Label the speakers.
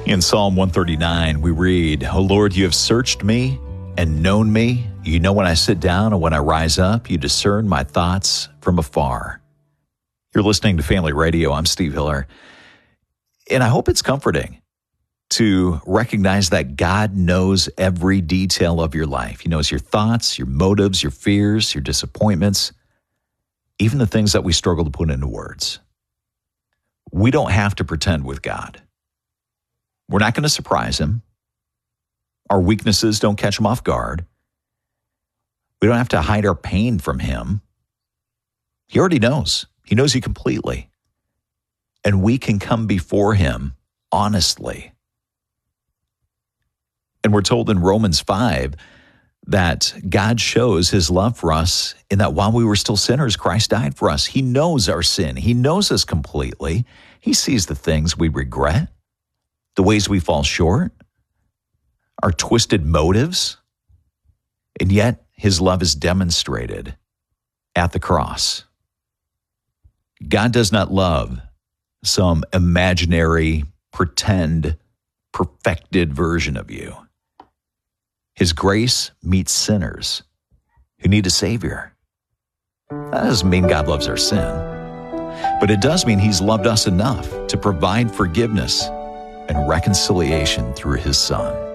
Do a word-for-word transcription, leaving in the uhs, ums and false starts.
Speaker 1: In Psalm one thirty-nine, we read, "O Lord, you have searched me and known me. You know when I sit down and when I rise up. You discern my thoughts from afar." You're listening to Family Radio. I'm Steve Hiller. And I hope it's comforting to recognize that God knows every detail of your life. He knows your thoughts, your motives, your fears, your disappointments, even the things that we struggle to put into words. We don't have to pretend with God. We're not going to surprise him. Our weaknesses don't catch him off guard. We don't have to hide our pain from him. He already knows. He knows you completely. And we can come before him honestly. And we're told in Romans five that God shows his love for us in that while we were still sinners, Christ died for us. He knows our sin. He knows us completely. He sees the things we regret, the ways we fall short, our twisted motives, and yet his love is demonstrated at the cross. God does not love some imaginary, pretend, perfected version of you. His grace meets sinners who need a Savior. That doesn't mean God loves our sin, but it does mean he's loved us enough to provide forgiveness and reconciliation through his Son.